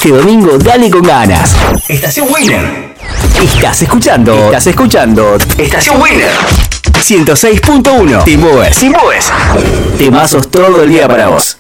Este domingo dale con ganas. Estación Winner. Estás escuchando Estación Winner 106.1. Sin Boes. Temazos todo el día para vos.